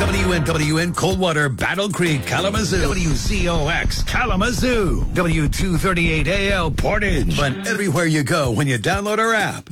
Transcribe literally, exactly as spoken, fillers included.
W N W N Coldwater, Battle Creek, Kalamazoo. W Z O X, Kalamazoo. W two thirty-eight A L, Portage. But everywhere you go when you download our app.